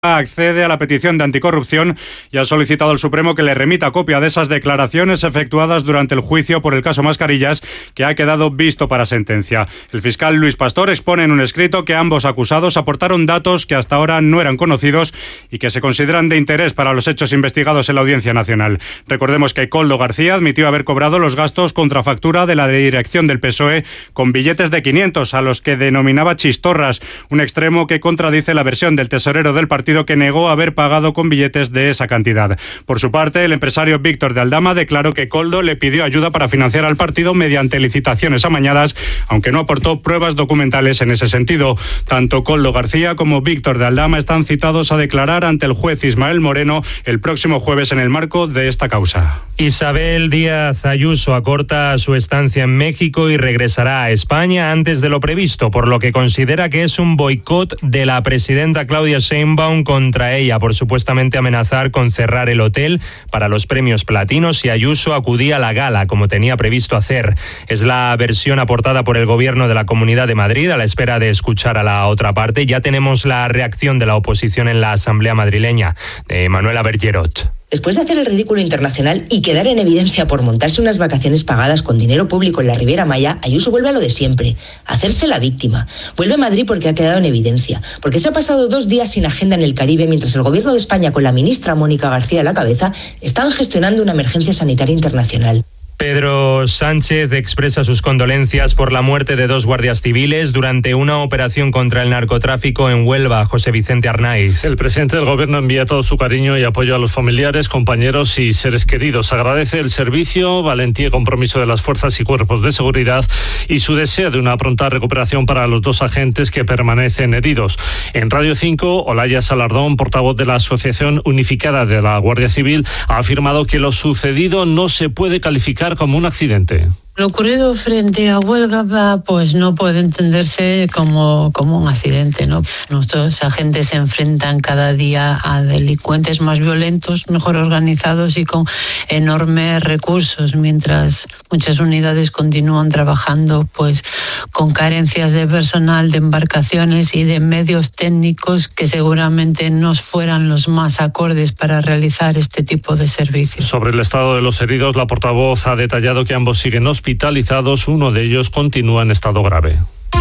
accede a la petición de anticorrupción y ha solicitado al Supremo que le remita copia de esas declaraciones efectuadas durante el juicio por el caso Mascarillas, que ha quedado visto para sentencia. El fiscal Luis Pastor expone en un escrito que ambos acusados aportaron datos que hasta ahora no eran conocidos y que se consideran de interés para los hechos investigados en la Audiencia Nacional. Recordemos que Koldo García admitió haber cobrado los gastos contra factura de la dirección del PSOE con billetes de 500, a los que denominaba chistorras, un extremo que contradice la versión del tesorero del partido, que negó haber pagado con billetes de esa cantidad. Por su parte, el empresario Víctor de Aldama declaró que Koldo le pidió ayuda para financiar al partido mediante licitaciones amañadas, aunque no aportó pruebas documentales en ese sentido. Tanto Koldo García como Víctor de Aldama están citados a declarar ante el juez Ismael Moreno el próximo jueves en el marco de esta causa. Isabel Díaz Ayuso acorta su estancia en México y regresará a España antes de lo previsto, por lo que considera que es un boicot de la presidenta Claudia Sheinbaum contra ella por supuestamente amenazar con cerrar el hotel para los premios platinos si Ayuso acudía a la gala, como tenía previsto hacer. Es la versión aportada por el Gobierno de la Comunidad de Madrid a la espera de escuchar a la otra parte. Ya tenemos la reacción de la oposición en la Asamblea madrileña, de Manuela Bergerot. Después de hacer el ridículo internacional y quedar en evidencia por montarse unas vacaciones pagadas con dinero público en la Riviera Maya, Ayuso vuelve a lo de siempre, a hacerse la víctima. Vuelve a Madrid porque ha quedado en evidencia, porque se ha pasado 2 días sin agenda en el Caribe mientras el Gobierno de España, con la ministra Mónica García a la cabeza, están gestionando una emergencia sanitaria internacional. Pedro Sánchez expresa sus condolencias por la muerte de 2 guardias civiles durante una operación contra el narcotráfico en Huelva. José Vicente Arnaiz. El presidente del Gobierno envía todo su cariño y apoyo a los familiares, compañeros y seres queridos. Agradece el servicio, valentía y compromiso de las fuerzas y cuerpos de seguridad y su deseo de una pronta recuperación para los 2 agentes que permanecen heridos. En Radio 5, Olaya Salardón, portavoz de la Asociación Unificada de la Guardia Civil, ha afirmado que lo sucedido no se puede calificar como un accidente. Lo ocurrido frente a Huelva pues no puede entenderse como un accidente, ¿no? Nuestros agentes se enfrentan cada día a delincuentes más violentos, mejor organizados y con enormes recursos, mientras muchas unidades continúan trabajando pues con carencias de personal, de embarcaciones y de medios técnicos que seguramente no fueran los más acordes para realizar este tipo de servicios. Sobre el estado de los heridos, la portavoz ha detallado que ambos siguen hospitalizados, uno de ellos continúa en estado grave.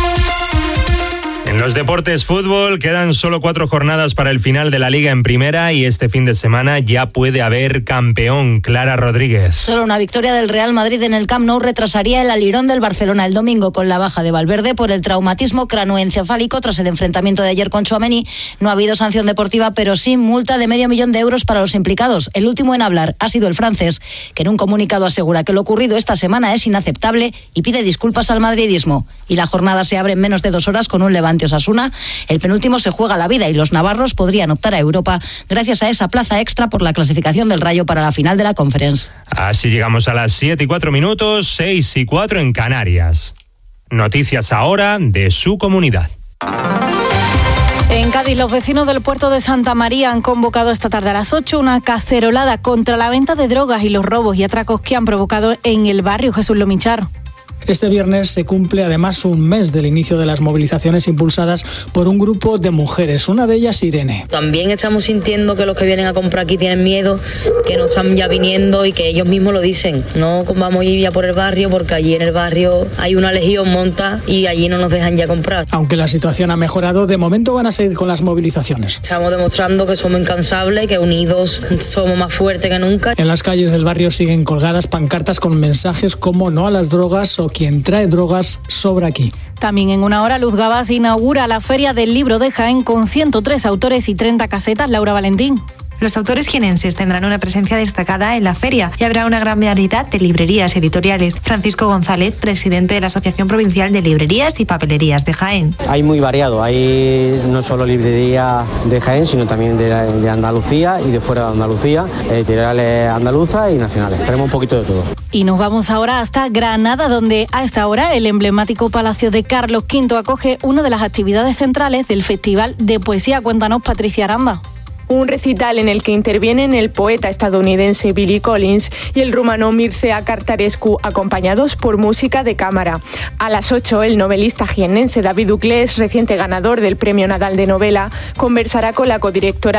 En los deportes, fútbol, quedan solo 4 jornadas para el final de la Liga en Primera y este fin de semana ya puede haber campeón. Clara Rodríguez. Solo una victoria del Real Madrid en el Camp Nou retrasaría el alirón del Barcelona el domingo, con la baja de Valverde por el traumatismo cranoencefálico tras el enfrentamiento de ayer con Tchouaméni. No ha habido sanción deportiva, pero sí multa de €500.000 para los implicados. El último en hablar ha sido el francés, que en un comunicado asegura que lo ocurrido esta semana es inaceptable y pide disculpas al madridismo. Y la jornada se abre en menos de 2 horas con un Levante Osasuna. El penúltimo se juega la vida y los navarros podrían optar a Europa gracias a esa plaza extra por la clasificación del Rayo para la final de la Conference. Así llegamos a las 7:04, 6:04 en Canarias. Noticias ahora de su comunidad. En Cádiz, los vecinos del puerto de Santa María han convocado esta tarde a las 8 una cacerolada contra la venta de drogas y los robos y atracos que han provocado en el barrio. Jesús Lomichar. Este viernes se cumple además un mes del inicio de las movilizaciones impulsadas por un grupo de mujeres, una de ellas Irene. También estamos sintiendo que los que vienen a comprar aquí tienen miedo, que no están ya viniendo y que ellos mismos lo dicen. No vamos a ir ya por el barrio porque allí en el barrio hay una legión monta y allí no nos dejan ya comprar. Aunque la situación ha mejorado, de momento van a seguir con las movilizaciones. Estamos demostrando que somos incansables, que unidos somos más fuertes que nunca. En las calles del barrio siguen colgadas pancartas con mensajes como no a las drogas o quien trae drogas sobra aquí. También en una hora, Luz Gabás inaugura la Feria del Libro de Jaén con 103 autores y 30 casetas. Laura Valentín. Los autores jienenses tendrán una presencia destacada en la feria y habrá una gran variedad de librerías editoriales. Francisco González, presidente de la Asociación Provincial de Librerías y Papelerías de Jaén. Hay muy variado, hay no solo librería de Jaén, sino también de Andalucía y de fuera de Andalucía, editoriales andaluzas y nacionales. Tenemos un poquito de todo. Y nos vamos ahora hasta Granada, donde a esta hora el emblemático Palacio de Carlos V acoge una de las actividades centrales del Festival de Poesía. Cuéntanos, Patricia Aranda. un recital en el que intervienen el poeta estadounidense Billy Collins y el rumano Mircea Cartarescu, acompañados por música de cámara. A las 8, el novelista jiennense David Uclés, reciente ganador del Premio Nadal de Novela, conversará con la codirectora